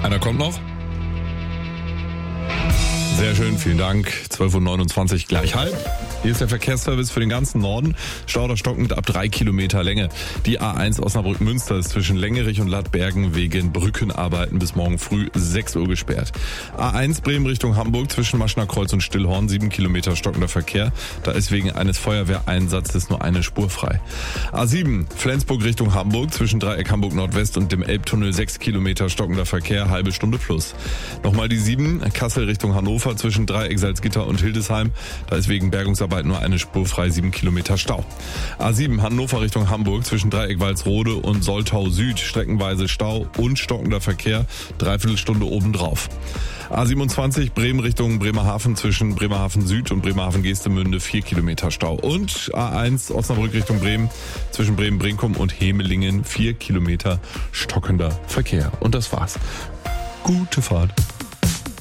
Einer kommt noch. Sehr schön, vielen Dank. 12.29 Uhr gleich halb. Hier ist der Verkehrsservice für den ganzen Norden. Stau oder stockend ab 3 Kilometer Länge. Die A1 Osnabrück-Münster ist zwischen Längerich und Lattbergen wegen Brückenarbeiten bis morgen früh 6 Uhr gesperrt. A1 Bremen Richtung Hamburg zwischen Maschner Kreuz und Stillhorn 7 Kilometer stockender Verkehr. Da ist wegen eines Feuerwehreinsatzes nur eine Spur frei. A7 Flensburg Richtung Hamburg zwischen Dreieck Hamburg Nordwest und dem Elbtunnel 6 Kilometer stockender Verkehr, halbe Stunde plus. Nochmal die 7 Kassel Richtung Hannover zwischen Dreieck Salzgitter und Hildesheim. Da ist wegen Bergungsarbeit nur eine Spur frei, 7 Kilometer Stau. A7 Hannover Richtung Hamburg zwischen Dreieck Walsrode und Soltau Süd streckenweise Stau und stockender Verkehr, Dreiviertelstunde obendrauf. A27 Bremen Richtung Bremerhaven zwischen Bremerhaven Süd und Bremerhaven Geestemünde 4 Kilometer Stau. Und A1 Osnabrück Richtung Bremen zwischen Bremen-Brinkum und Hemelingen 4 Kilometer stockender Verkehr. Und das war's. Gute Fahrt.